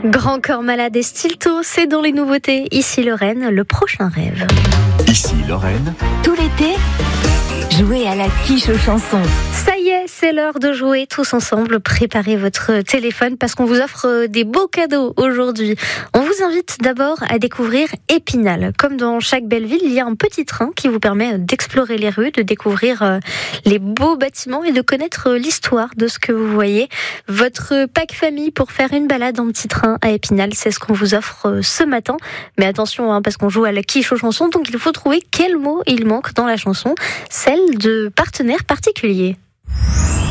Grand Corps Malade et Stilto, c'est dans les nouveautés. Ici Lorraine, le prochain rêve. Ici Lorraine. Tout l'été, jouez à la quiche aux chansons. Ça y est, c'est l'heure de jouer tous ensemble. Préparez votre téléphone parce qu'on vous offre des beaux cadeaux aujourd'hui. On vous invite d'abord à découvrir Épinal. Comme dans chaque belle ville, il y a un petit train qui vous permet d'explorer les rues, de découvrir les beaux bâtiments et de connaître l'histoire de ce que vous voyez. Votre pack famille pour faire une balade en petit train à Épinal, c'est ce qu'on vous offre ce matin. Mais attention, parce qu'on joue à la quiche aux chansons, donc il faut trouver quel mot il manque dans la chanson, celle de partenaire particulier.